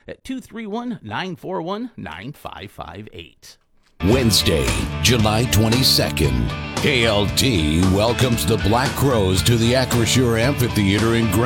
at 231-941-9558. Wednesday, July 22nd. KLT welcomes the Black Crows to the Acrisure Amphitheater in Grand